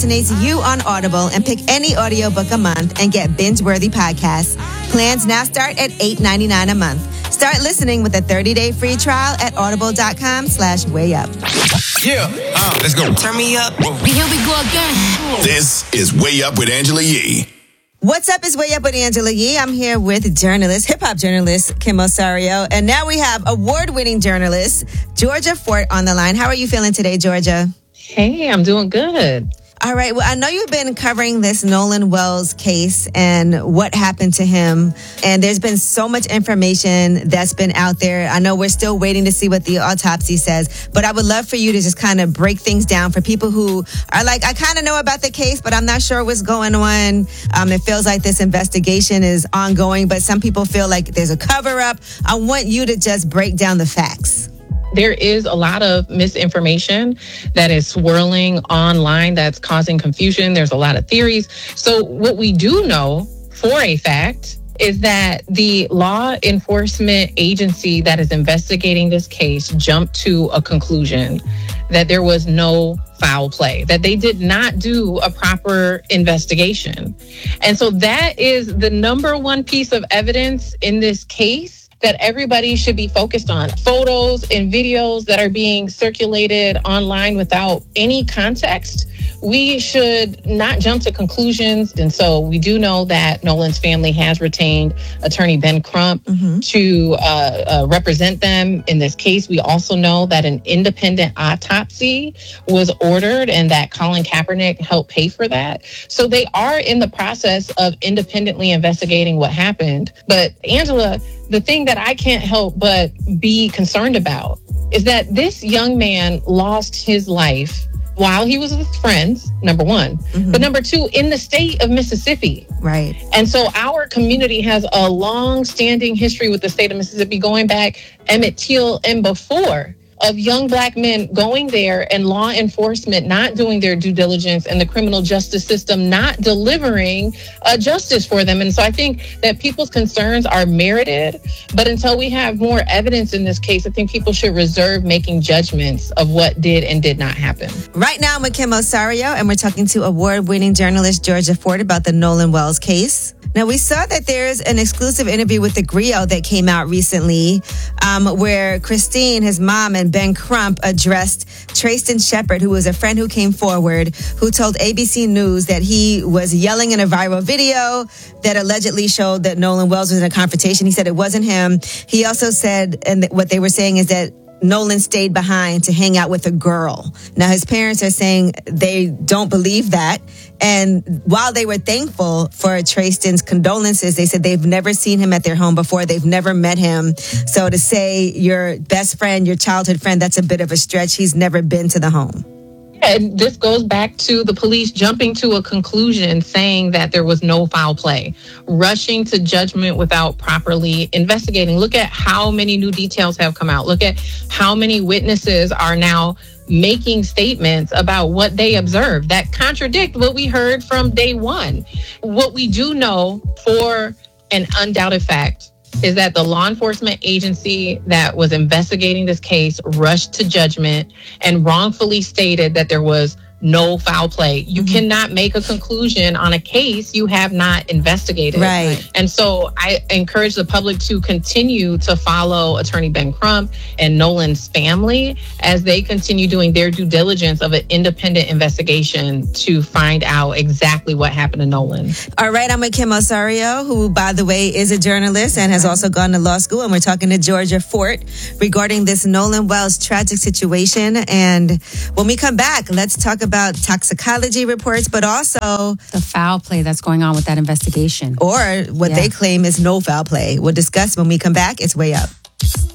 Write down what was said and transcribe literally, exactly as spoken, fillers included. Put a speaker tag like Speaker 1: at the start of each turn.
Speaker 1: impersonates you on Audible and pick any audiobook a month and get binge-worthy podcasts. Plans now start at eight dollars and ninety-nine cents a month. Start listening with a thirty-day free trial at audible.com slash way up.
Speaker 2: Yeah, uh, let's go.
Speaker 3: Turn me up.
Speaker 2: Whoa.
Speaker 3: Here we go again.
Speaker 2: This is Way Up with Angela Yee.
Speaker 1: What's up? It's Way Up with Angela Yee. I'm here with journalist, hip-hop journalist, Kim Osorio. And now we have award-winning journalist, Georgia Fort, on the line. How are you feeling today, Georgia?
Speaker 4: Hey, I'm doing good.
Speaker 1: All right. Well, I know you've been covering this Nolan Wells case and what happened to him. And there's been so much information that's been out there. I know we're still waiting to see what the autopsy says, but I would love for you to just kind of break things down for people who are like, I kind of know about the case, but I'm not sure what's going on. Um, it feels like this investigation is ongoing, but some people feel like there's a cover up. I want you to just break down the facts.
Speaker 4: There is a lot of misinformation that is swirling online that's causing confusion. There's a lot of theories. So what we do know for a fact is that the law enforcement agency that is investigating this case jumped to a conclusion that there was no foul play, that they did not do a proper investigation. And so that is the number one piece of evidence in this case that everybody should be focused on. Photos and videos that are being circulated online without any context. We should not jump to conclusions. And so we do know that Nolan's family has retained attorney Ben Crump mm-hmm. to uh, uh, represent them in this case. We also know that an independent autopsy was ordered and that Colin Kaepernick helped pay for that. So they are in the process of independently investigating what happened. But Angela, the thing that I can't help but be concerned about is that this young man lost his life while he was with friends, number one. Mm-hmm. But number two, in the state of Mississippi.
Speaker 1: Right.
Speaker 4: And so our community has a long-standing history with the state of Mississippi going back Emmett Till and before, of young black men going there and law enforcement not doing their due diligence and the criminal justice system not delivering uh, justice for them. And so I think that people's concerns are merited, but until we have more evidence in this case, I think people should reserve making judgments of what did and did not happen.
Speaker 1: Right now, I'm with Kim Osorio, and we're talking to award-winning journalist Georgia Fort about the Nolan Wells case. Now, we saw that there's an exclusive interview with the Griot that came out recently um, where Christine, his mom, and Ben Crump addressed Trayston Shepard, who was a friend who came forward, who told A B C News that he was yelling in a viral video that allegedly showed that Nolan Wells was in a confrontation. He said it wasn't him. He also said, and what they were saying is that Nolan stayed behind to hang out with a girl. Now, his parents are saying they don't believe that. And while they were thankful for Trayston's condolences, they said they've never seen him at their home before. They've never met him. So to say your best friend, your childhood friend, that's a bit of a stretch. He's never been to the home.
Speaker 4: And this goes back to the police jumping to a conclusion saying that there was no foul play, rushing to judgment without properly investigating. Look at how many new details have come out. Look at how many witnesses are now making statements about what they observed that contradict what we heard from day one. What we do know for an undoubted fact is that the law enforcement agency that was investigating this case rushed to judgment and wrongfully stated that there was no foul play. You mm-hmm. cannot make a conclusion on a case you have not investigated.
Speaker 1: Right.
Speaker 4: And so I encourage the public to continue to follow attorney Ben Crump and Nolan's family as they continue doing their due diligence of an independent investigation to find out exactly what happened to Nolan.
Speaker 1: All right, I'm with Kim Osorio, who, by the way, is a journalist and has also gone to law school. And we're talking to Georgia Fort regarding this Nolan Wells tragic situation. And when we come back, let's talk about about toxicology reports, but also
Speaker 5: the foul play that's going on with that investigation.
Speaker 1: Or what yeah. they claim is no foul play. We'll discuss when we come back. It's Way Up.